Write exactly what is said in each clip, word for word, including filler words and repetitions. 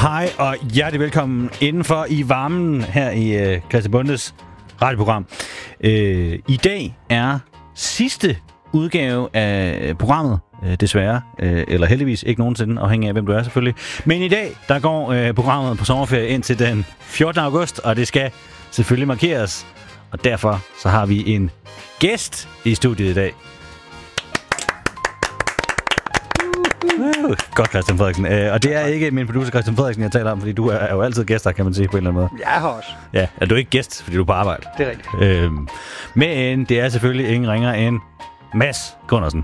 Hej og hjertelig velkommen indenfor i varmen her i uh, Christian Bondes radioprogram. Uh, I dag er sidste udgave af programmet, uh, desværre, uh, eller heldigvis ikke nogensinde, afhængig af hvem du er selvfølgelig. Men i dag, der går uh, programmet på sommerferie indtil den fjortende august, og det skal selvfølgelig markeres. Og derfor så har vi en gæst i studiet i dag. Uh, godt, Christian Frederiksen. Uh, og det er ikke min producer, Christian Frederiksen, jeg taler om, fordi du er, er jo altid gæster, kan man sige, på en eller anden måde. Jeg er her også. Ja, er du ikke gæst, fordi du er på arbejde? Det er rigtigt. Uh, men det er selvfølgelig ingen ringer end Mads Gundersen.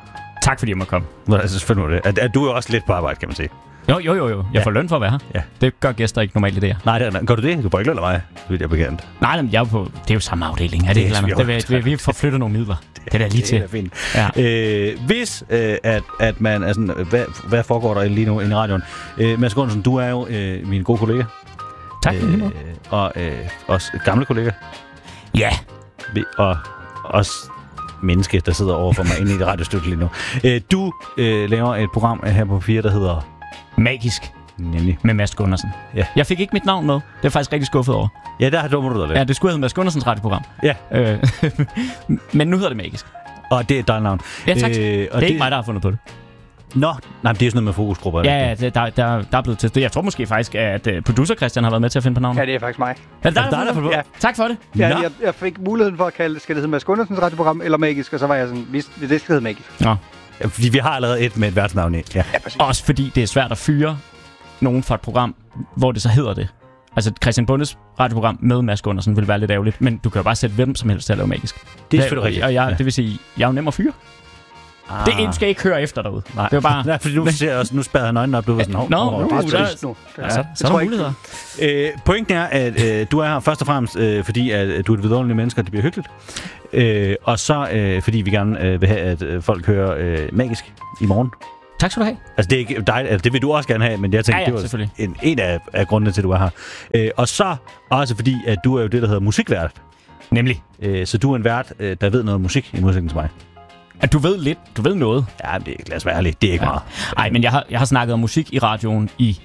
Tak fordi jeg må komme. Altså, selvfølgelig det. Er, er du jo også lidt på arbejde, kan man sige? Jo, jo, jo. jo. Jeg ja. får løn for at være her. Ja. Det gør gæster ikke normalt i det her. Nej, det er, gør du det? Du får ikke løn af mig, så vidt jeg er bekendt. Nej, men jeg er på, det er jo samme afdeling. Er det, det ikke andet? Det, vi, vi får flyttet nogle midler. Det, det er da lige til. Det er fint. Ja. Øh, hvis øh, at, at man er sådan, hvad, hvad foregår der lige nu inde i radioen? Øh, Mads Gundersen, du er jo øh, min gode kollega. Tak. Øh, og øh, også gamle kollega. Ja. Og også menneske, der sidder over for mig inde i det radiostudiet lige nu. Øh, du øh, laver et program her på fire, der hedder Magisk. Nemlig. Med Mads Gundersen. Ja. Jeg fik ikke mit navn med. Det er jeg faktisk rigtig skuffet over. Ja, der har du du lidt. Ja, det skulle hedde Mads Gundersens radioprogram. Ja. Øh, men nu hedder det Magisk. Og det er dit navn. Ja, tak. Øh, det er det... ikke mig, der har fundet på det. Nå, nej, det er sådan noget med fokusgrupper. Ja, ja, der, der, der er blevet testet. Jeg tror måske faktisk, at producer Christian har været med til at finde på navnet. Ja, det er faktisk mig. Er det dig, der har fundet på? Ja. Tak for det. Ja, jeg, jeg fik muligheden for at kalde det, skal det hedde Mads Gundersens radioprogram eller Magisk, og så var jeg sådan, det skal hedde Magisk. Nå. Ja, fordi vi har allerede et med et værtsnavn i. Ja. Ja, præcis. Også fordi det er svært at fyre nogen fra et program, hvor det så hedder det. Altså Christian Bundes radioprogram med Mads Gundersen vil være lidt ærgerligt, men du kan jo bare sætte hvem som helst til at lave Magisk. Det er selvfølgelig rigtigt. Og jeg, ja. Det vil sige, jeg er jo nem at fyre. Ah. Det er, skal jeg ikke høre efter derude. Nej, det er bare... Nej, fordi nu ser jeg også, nu spærrer jeg nøglen op, du var sådan, hov. Nå, no, det er trist nu. Ja, så, så er der muligheder. Øh, pointen er, at øh, du er her først og fremmest, øh, fordi at du er et vidunderligt menneske, og det bliver hyggeligt. Øh, og så øh, fordi vi gerne øh, vil have, at øh, folk hører øh, Magisk i morgen. Tak skal du have. Altså, det er ikke dig, altså, det vil du også gerne have, men jeg tænker, ja, ja, det var en, en af, af grundene til, at du er her. Øh, og så også fordi, at du er jo det, der hedder musikvært. Nemlig. Øh, så du er en vært, øh, der ved noget om musik, i modsætning til mig. At du ved lidt, du ved noget. Ja, men det er, lad os være ærlig, det er ikke ja. meget. Nej, men jeg har, jeg har snakket om musik i radioen i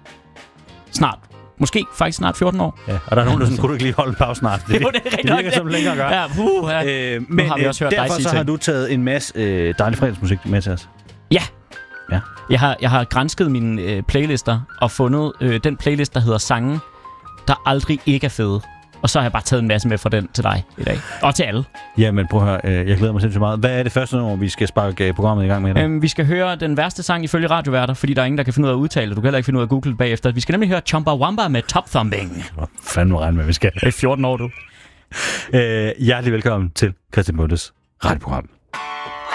snart, måske faktisk snart fjorten år. Ja, og der er nogen, der sådan, kunne du ikke lige holde en pause snart? Det, jo, det, er det virker som længere at gøre. Ja, uh, ja. Øh, men har vi også hørt derfor dig så har du taget en masse øh, dejlig fredagsmusik med til os. Ja. Ja. Jeg har, jeg har gransket mine øh, playlister og fundet øh, den playlist, der hedder Sange, der aldrig ikke er fede. Og så har jeg bare taget en masse med fra den til dig i dag. Og til alle. Jamen prøv at høre, øh, jeg glæder mig sindssygt meget. Hvad er det første nummer, vi skal sparke programmet i gang med? Øhm, vi skal høre den værste sang ifølge radioværter, fordi der er ingen, der kan finde ud af at udtale det. Du kan heller ikke finde ud af at google det bagefter. Vi skal nemlig høre Chumbawamba med Top Thumping. Hvad fanden må regne med, vi skal? Det er fjorten år, du. øh, hjertelig velkommen til Christian Bondes radioprogram.